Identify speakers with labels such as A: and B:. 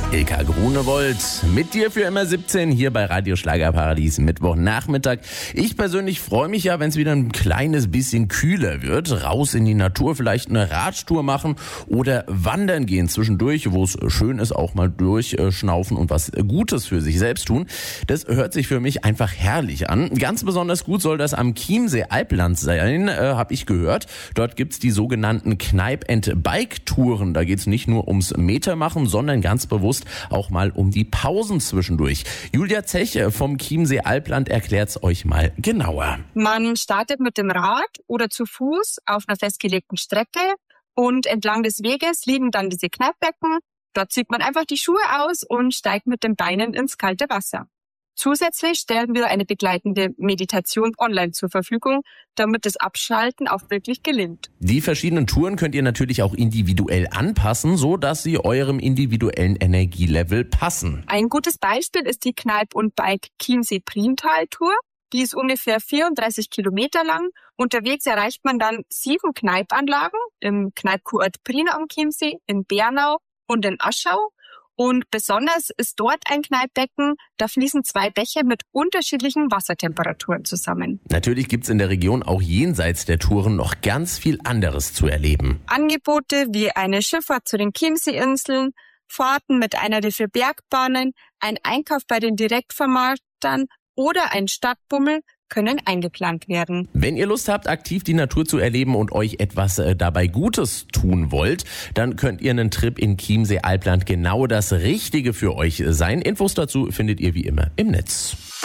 A: Ilka Grunewold mit dir für immer 17 hier bei Radio Schlagerparadies Mittwochnachmittag. Ich persönlich freue mich ja, wenn es wieder ein kleines bisschen kühler wird. Raus in die Natur, vielleicht eine Radtour machen oder wandern gehen zwischendurch, wo es schön ist, auch mal durchschnaufen und was Gutes für sich selbst tun. Das hört sich für mich einfach herrlich an. Ganz besonders gut soll das am Chiemsee Alpland sein, habe ich gehört. Dort gibt's die sogenannten Kneip-and-Bike-Touren. Da geht's nicht nur ums Metermachen, sondern ganz bewusst auch mal um die Pausen zwischendurch. Julia Zech vom Chiemsee Alpland erklärt's euch mal genauer.
B: Man startet mit dem Rad oder zu Fuß auf einer festgelegten Strecke und entlang des Weges liegen dann diese Kneippbecken. Dort zieht man einfach die Schuhe aus und steigt mit den Beinen ins kalte Wasser. Zusätzlich stellen wir eine begleitende Meditation online zur Verfügung, damit das Abschalten auch wirklich gelingt.
A: Die verschiedenen Touren könnt ihr natürlich auch individuell anpassen, so dass sie eurem individuellen Energielevel passen.
B: Ein gutes Beispiel ist die Kneip und Bike Chiemsee Priental Tour. Die ist ungefähr 34 Kilometer lang. Unterwegs erreicht man dann 7 Kneipanlagen im Kneipkurort Prien am Chiemsee, in Bernau und in Aschau. Und besonders ist dort ein Kneippbecken, da fließen 2 Bäche mit unterschiedlichen Wassertemperaturen zusammen.
A: Natürlich gibt's in der Region auch jenseits der Touren noch ganz viel anderes zu erleben.
B: Angebote wie eine Schifffahrt zu den Chiemsee-Inseln, Fahrten mit einer der 4 Bergbahnen, ein Einkauf bei den Direktvermarktern oder ein Stadtbummel können eingeplant werden.
A: Wenn ihr Lust habt, aktiv die Natur zu erleben und euch etwas dabei Gutes tun wollt, dann könnt ihr einen Trip in Chiemsee Alpland genau das Richtige für euch sein. Infos dazu findet ihr wie immer im Netz.